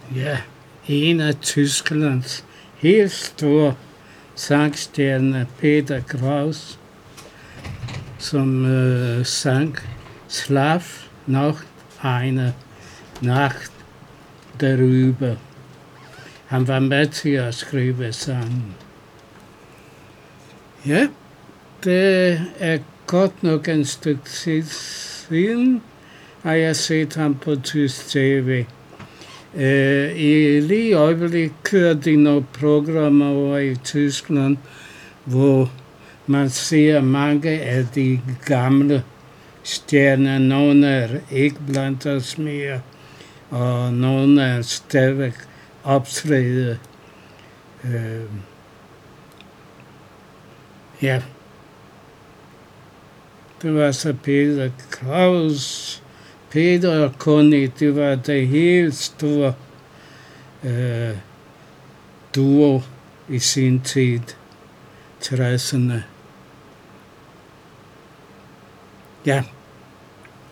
Ja, en af Tysklands helt store sangstjerner, Peter Kraus, som sang Schlaf noch eine Nacht darüber. Han var med til at skrive sangen. Ja, det er godt nok en stykke tid siden, har jeg set ham på tysk tv. I lige øjeblik kører de nogle programmer over i Tyskland, hvor man ser mange af de gamle stjerner. Nogle er ikke blandt os mere, og nogle er stadigvæk optræde. Ja, det var så Peter Kraus. Peter og Conny, det var det helt store duo i sin tid, 60'erne. Ja.